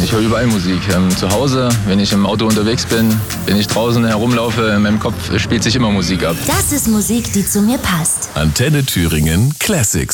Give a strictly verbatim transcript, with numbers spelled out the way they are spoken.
Ich höre überall Musik. Ähm, zu Hause, wenn ich im Auto unterwegs bin, wenn ich draußen herumlaufe, in meinem Kopf spielt sich immer Musik ab. Das ist Musik, die zu mir passt. Antenne Thüringen Classics.